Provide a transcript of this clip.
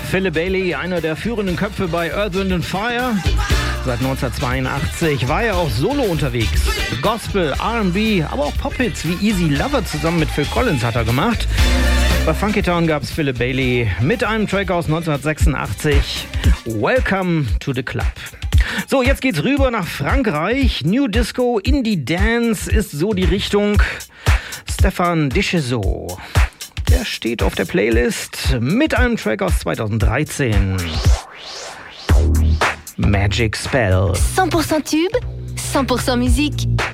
Philip Bailey, einer der führenden Köpfe bei Earth, Wind & Fire. Seit 1982 war er auch solo unterwegs. Gospel, R&B, aber auch Pop-Hits wie Easy Lover zusammen mit Phil Collins hat er gemacht. Bei Funky Town gab es Philip Bailey mit einem Track aus 1986, Welcome to the Club. So, jetzt geht's rüber nach Frankreich. New Disco, Indie Dance ist so die Richtung. Stéphane Deschezaux, der steht auf der Playlist mit einem Track aus 2013. Magic Spell. 100% tube, 100% musique.